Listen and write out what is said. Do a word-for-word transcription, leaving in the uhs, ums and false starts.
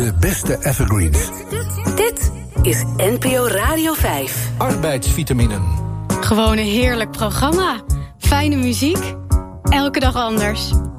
De beste evergreens. Dit is N P O Radio vijf. Arbeidsvitaminen. Gewoon een heerlijk programma. Fijne muziek. Elke dag anders.